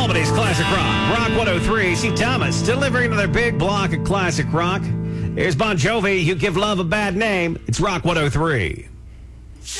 Albany's Classic Rock. Rock 103. See Thomas delivering another big block of classic rock. Here's Bon Jovi. You give love a bad name. It's Rock 103.